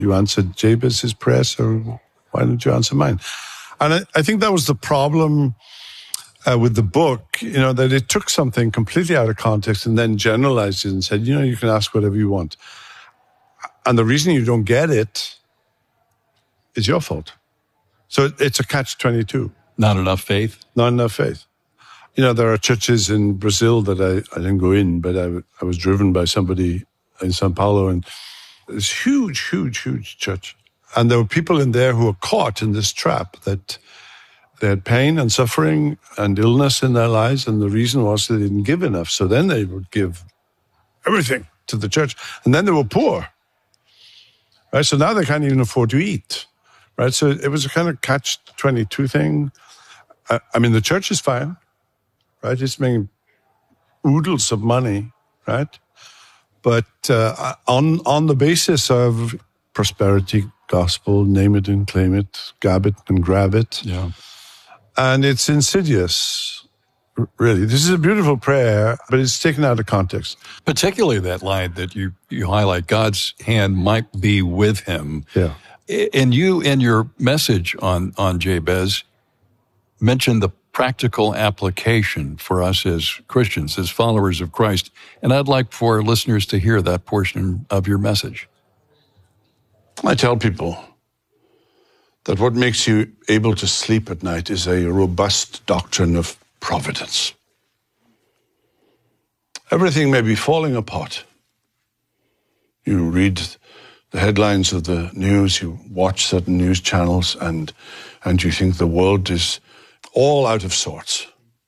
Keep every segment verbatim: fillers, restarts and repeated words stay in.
You answered Jabez's prayer, so why don't you answer mine? And I, I think that was the problem uh, with the book, you know, that it took something completely out of context and then generalized it and said, you know, you can ask whatever you want. And the reason you don't get it is your fault. So it's a catch twenty-two. Not enough faith? Not enough faith. You know, there are churches in Brazil that I, I didn't go in, but I, I was driven by somebody in São Paulo, and it's huge, huge, huge church. And there were people in there who were caught in this trap that they had pain and suffering and illness in their lives, and the reason was they didn't give enough. So then they would give everything to the church, and then they were poor. Right? So now they can't even afford to eat. Right? So it was a kind of catch twenty-two thing. I, I mean, the church is fine. Right? It's making oodles of money, right? But uh, on on the basis of prosperity gospel, name it and claim it, gab it and grab it. Yeah. And it's insidious, really. This is a beautiful prayer, but it's taken out of context. Particularly that line that you, you highlight, God's hand might be with him. Yeah. And you, in your message on, on Jabez, mentioned the practical application for us as Christians, as followers of Christ. And I'd like for listeners to hear that portion of your message. I tell people that what makes you able to sleep at night is a robust doctrine of providence. Everything may be falling apart. You read the headlines of the news, you watch certain news channels, and, and you think the world is all out of sorts.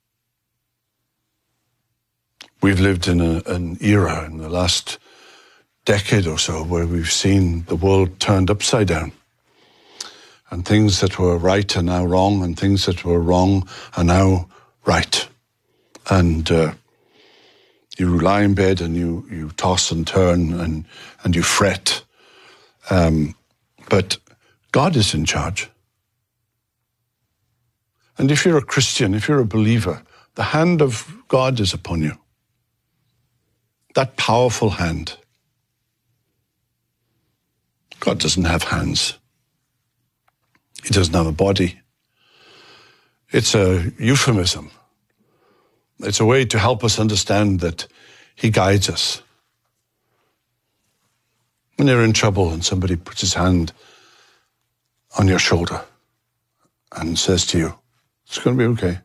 We've lived in a, an era in the last decade or so where we've seen the world turned upside down. And things that were right are now wrong, and things that were wrong are now right. And uh, you lie in bed and you, you toss and turn and, and you fret. Um, but God is in charge. And if you're a Christian, if you're a believer, the hand of God is upon you. That powerful hand. God doesn't have hands. He doesn't have a body. It's a euphemism. It's a way to help us understand that he guides us. When you're in trouble and somebody puts his hand on your shoulder and says to you, it's going to be okay.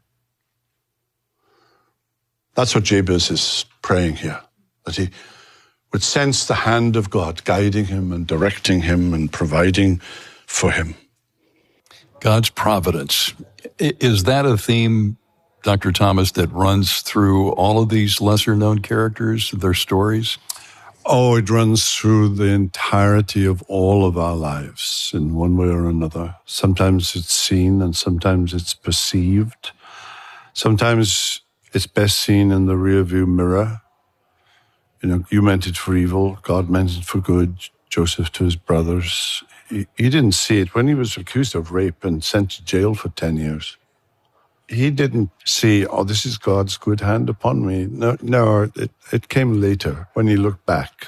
That's what Jabez is praying here, that he would sense the hand of God guiding him and directing him and providing for him. God's providence. Is that a theme, Doctor Thomas, that runs through all of these lesser-known characters, their stories? Oh, it runs through the entirety of all of our lives in one way or another. Sometimes it's seen and sometimes it's perceived. Sometimes it's best seen in the rearview mirror. You know, you meant it for evil, God meant it for good. Joseph to his brothers. He, he didn't see it when he was accused of rape and sent to jail for ten years. He didn't see, oh, this is God's good hand upon me. No, no, it, it came later when he looked back,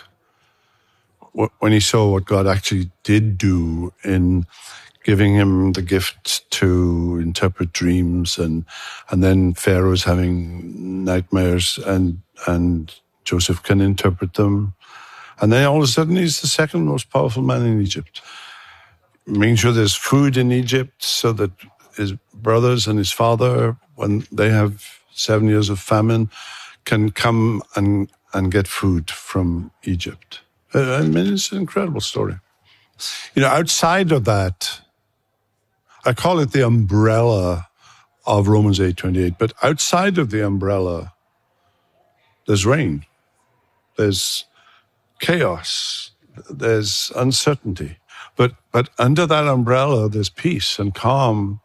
when he saw what God actually did do in giving him the gift to interpret dreams, and and then Pharaoh's having nightmares, and and Joseph can interpret them. And then all of a sudden he's the second most powerful man in Egypt. Making sure there's food in Egypt so that his brothers and his father, when they have seven years of famine, can come and, and get food from Egypt. I mean, it's an incredible story. You know, outside of that, I call it the umbrella of Romans eight twenty-eight, but outside of the umbrella, there's rain, there's chaos, there's uncertainty. But but under that umbrella, there's peace and calm,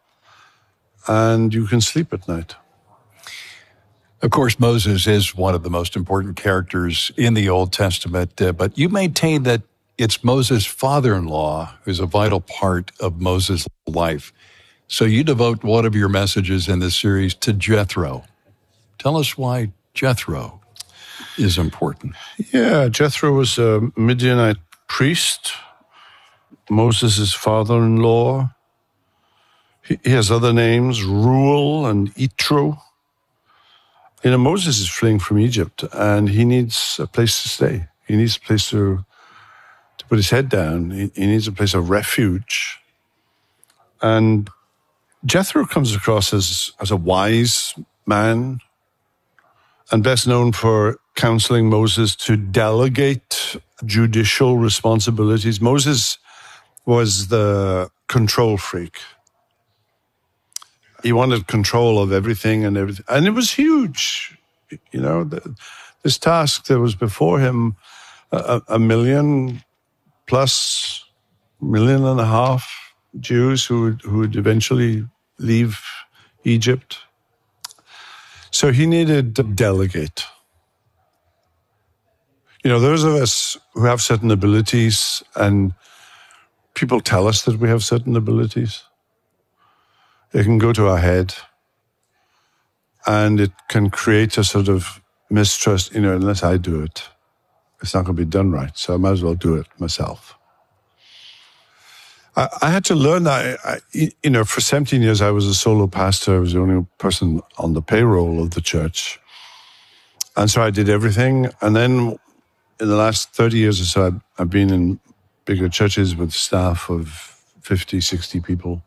and you can sleep at night. Of course, Moses is one of the most important characters in the Old Testament, uh, but you maintain that it's Moses' father-in-law who's a vital part of Moses' life. So you devote one of your messages in this series to Jethro. Tell us why Jethro is important. Yeah, Jethro was a Midianite priest Moses' father-in-law. He, he has other names, Reuel and Yitro. You know, Moses is fleeing from Egypt, and he needs a place to stay. He needs a place to, to put his head down. He, he needs a place of refuge. And Jethro comes across as, as a wise man and best known for counseling Moses to delegate judicial responsibilities. Moses was the control freak. He wanted control of everything and everything. And it was huge. You know, the, this task that was before him, a, a million plus, million and a half Jews who would, who would eventually leave Egypt. So he needed to delegate. You know, those of us who have certain abilities, and people tell us that we have certain abilities, it can go to our head, and it can create a sort of mistrust. You know, unless I do it, it's not going to be done right, so I might as well do it myself. I, I had to learn that. I, you know, for seventeen years, I was a solo pastor. I was the only person on the payroll of the church. And so I did everything. And then in the last thirty years or so, I've, I've been in bigger churches with staff of fifty, sixty people.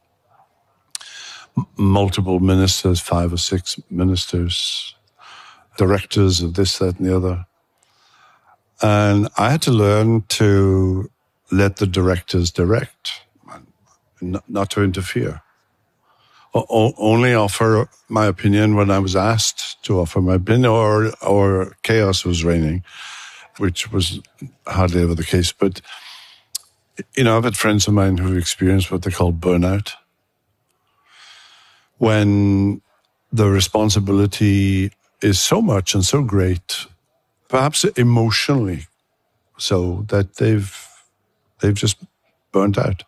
M- multiple ministers, five or six ministers, directors of this, that, and the other. And I had to learn to let the directors direct, not, not to interfere. O- only offer my opinion when I was asked to offer my opinion, or or chaos was reigning, which was hardly ever the case. But, you know, I've had friends of mine who've experienced what they call burnout, when the responsibility is so much and so great, perhaps emotionally so, that they've they've just burnt out.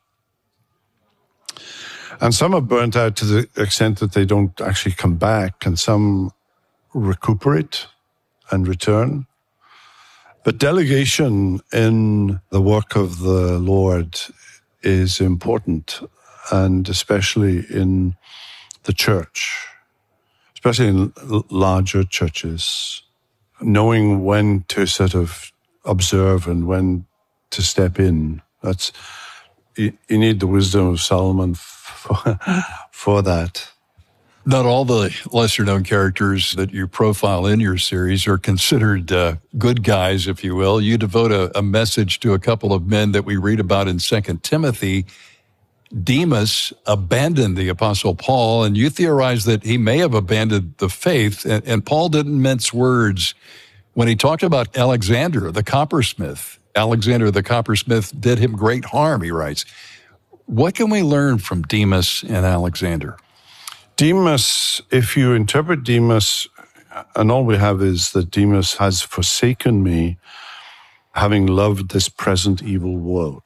And some are burnt out to the extent that they don't actually come back, and some recuperate and return. But delegation in the work of the Lord is important, and especially in the church, especially in larger churches, knowing when to sort of observe and when to step in. That's you, you need the wisdom of Solomon for, for that. Not all the lesser-known characters that you profile in your series are considered uh, good guys, if you will. You devote a, a message to a couple of men that we read about in Second Timothy. Demas abandoned the Apostle Paul, and you theorize that he may have abandoned the faith. And, and Paul didn't mince words when he talked about Alexander, the coppersmith. Alexander the coppersmith did him great harm, he writes. What can we learn from Demas and Alexander? Demas, if you interpret Demas, and all we have is that Demas has forsaken me, having loved this present evil world.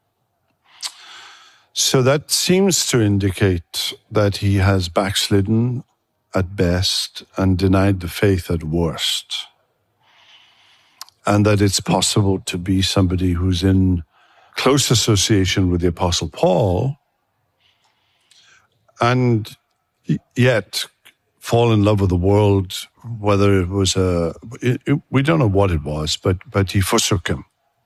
So that seems to indicate that he has backslidden at best and denied the faith at worst. And that it's possible to be somebody who's in close association with the Apostle Paul and yet fall in love with the world, whether it was a, it, it, we don't know what it was, but, but he forsook him.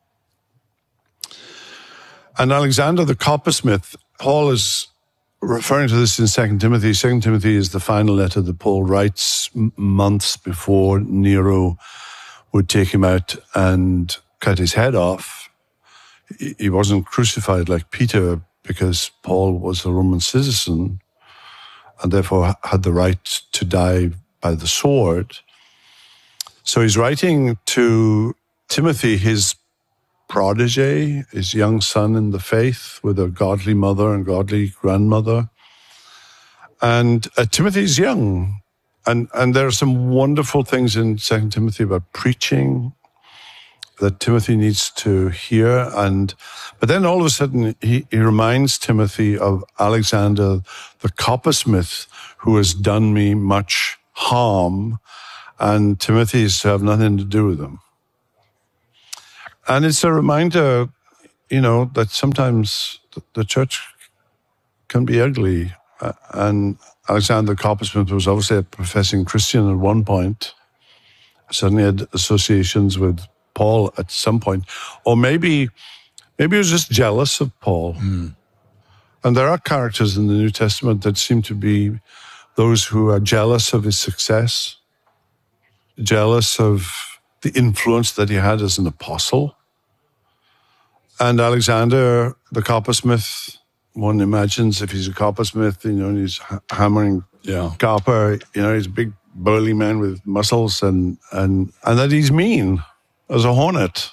And Alexander the coppersmith, Paul is referring to this in Second Timothy. Second Timothy is the final letter that Paul writes m- months before Nero would take him out and cut his head off. He wasn't crucified like Peter because Paul was a Roman citizen and therefore had the right to die by the sword. So he's writing to Timothy, his protege, his young son in the faith, with a godly mother and godly grandmother. And uh, Timothy's young. And and there are some wonderful things in Second Timothy about preaching that Timothy needs to hear. And but then all of a sudden he, he reminds Timothy of Alexander the coppersmith, who has done me much harm, and Timothy is to have nothing to do with him. And it's a reminder, you know, that sometimes the church can be ugly. Uh, and Alexander Coppersmith was obviously a professing Christian at one point, certainly had associations with Paul at some point. Or maybe, maybe he was just jealous of Paul. Mm. And there are characters in the New Testament that seem to be those who are jealous of his success, jealous of the influence that he had as an apostle. And Alexander, the coppersmith, one imagines if he's a coppersmith, you know, and he's hammering yeah. copper, you know, he's a big burly man with muscles, and, and, and that he's mean as a hornet.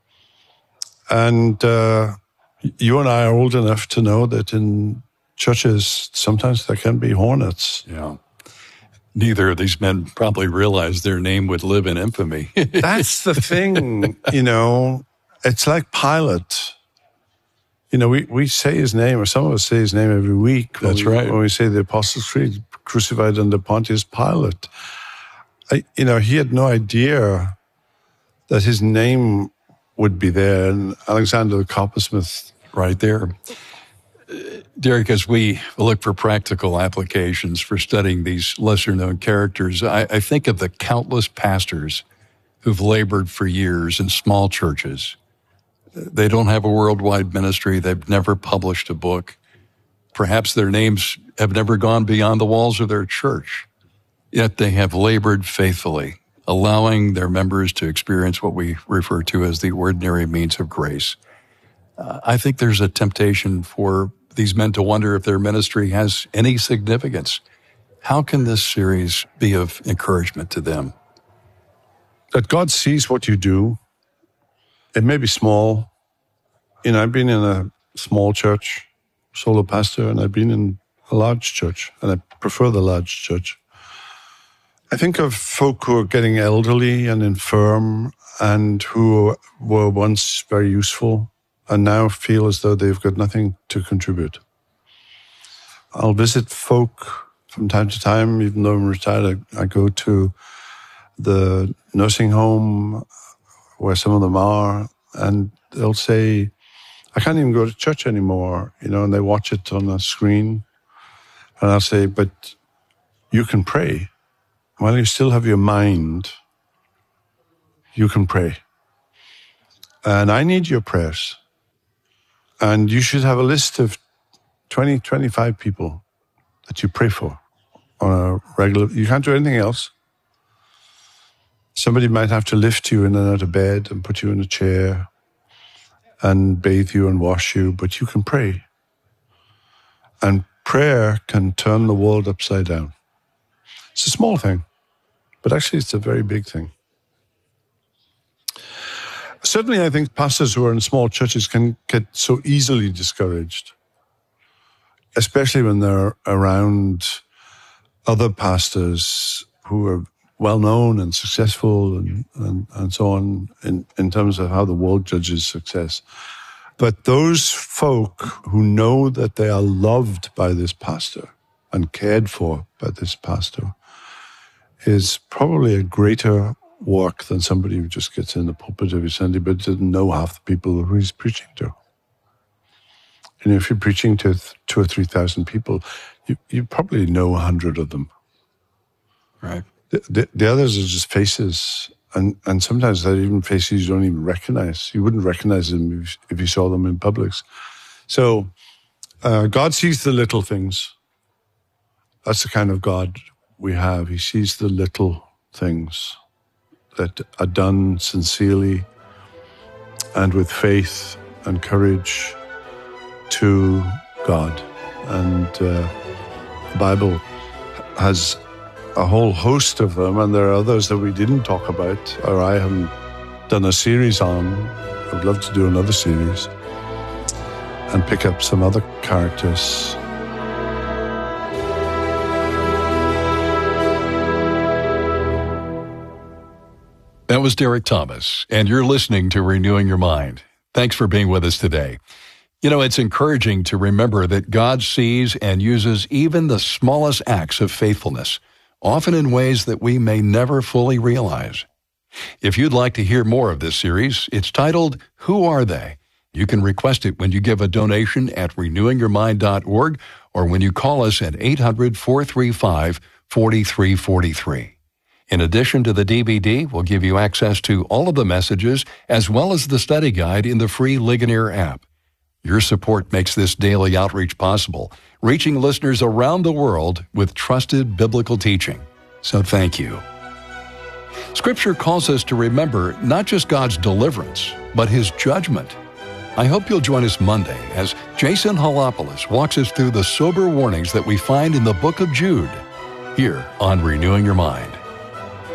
And uh, you and I are old enough to know that in churches, sometimes there can be hornets. Yeah. Neither of these men probably realized their name would live in infamy. That's the thing, you know. It's like Pilate. You know, we, we say his name, or some of us say his name every week. That's when we, right. When we say the Apostles' Creed, crucified under Pontius Pilate. I, you know, he had no idea that his name would be there. And Alexander the coppersmith. Right there. Derek, as we look for practical applications for studying these lesser-known characters, I, I think of the countless pastors who've labored for years in small churches. They don't have a worldwide ministry. They've never published a book. Perhaps their names have never gone beyond the walls of their church. Yet they have labored faithfully, allowing their members to experience what we refer to as the ordinary means of grace. Uh, I think there's a temptation for these men to wonder if their ministry has any significance. How can this series be of encouragement to them? That God sees what you do. It may be small. You know, I've been in a small church, solo pastor, and I've been in a large church, and I prefer the large church. I think of folk who are getting elderly and infirm and who were once very useful and now feel as though they've got nothing to contribute. I'll visit folk from time to time, even though I'm retired. I, I go to the nursing home where some of them are, and they'll say, I can't even go to church anymore, you know, and they watch it on a screen. And I'll say, but you can pray. While you still have your mind, you can pray. And I need your prayers. And you should have a list of twenty, twenty-five people that you pray for on a regular. You can't do anything else. Somebody might have to lift you in and out of bed and put you in a chair and bathe you and wash you, but you can pray. And prayer can turn the world upside down. It's a small thing, but actually it's a very big thing. Certainly, I think pastors who are in small churches can get so easily discouraged, especially when they're around other pastors who are well-known and successful and, and, and so on in, in terms of how the world judges success. But those folk who know that they are loved by this pastor and cared for by this pastor is probably a greater work than somebody who just gets in the pulpit every Sunday but doesn't know half the people who he's preaching to. And if you're preaching to two or three thousand people, you, you probably know a hundred of them. Right. The, the, the others are just faces, and, and sometimes they're even faces you don't even recognize. You wouldn't recognize them if, if you saw them in Publix. So uh, God sees the little things. That's the kind of God we have. He sees the little things that are done sincerely and with faith and courage to God. And uh, the Bible has a whole host of them, and there are others that we didn't talk about, or I haven't done a series on. I'd love to do another series and pick up some other characters. That was Derek Thomas, and you're listening to Renewing Your Mind. Thanks for being with us today. You know, it's encouraging to remember that God sees and uses even the smallest acts of faithfulness, often in ways that we may never fully realize. If you'd like to hear more of this series, it's titled, Who Are They? You can request it when you give a donation at renewing your mind dot org or when you call us at eight hundred, four three five, four three four three. In addition to the D V D, we'll give you access to all of the messages as well as the study guide in the free Ligonier app. Your support makes this daily outreach possible, reaching listeners around the world with trusted biblical teaching. So thank you. Scripture calls us to remember not just God's deliverance, but His judgment. I hope you'll join us Monday as Jason Halopoulos walks us through the sober warnings that we find in the book of Jude, here on Renewing Your Mind.